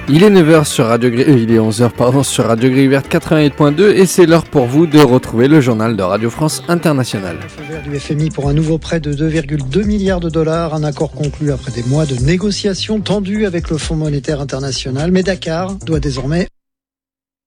Il est 9h sur il est 11h sur Radio Gris Verte 88.2 et c'est l'heure pour vous de retrouver le journal de Radio France Internationale. Le feu vert du FMI pour un nouveau prêt de 2,2 milliards de dollars, un accord conclu après des mois de négociations tendues avec le Fonds monétaire international. Mais Dakar doit désormais